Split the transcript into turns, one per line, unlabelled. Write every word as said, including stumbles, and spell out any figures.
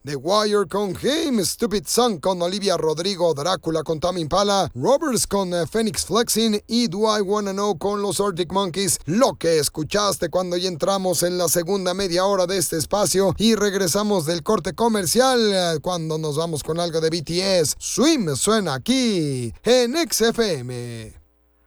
The Wire con Him, Stupid Song con Olivia Rodrigo, Drácula con Tame Impala, Robbers con uh, Phoenix Flexing y Do I Wanna Know con los Arctic Monkeys. Lo que escuchaste cuando ya entramos en la segunda media hora de este espacio y regresamos del corte comercial uh, cuando nos vamos con algo de B T S. Swim suena aquí en X F M.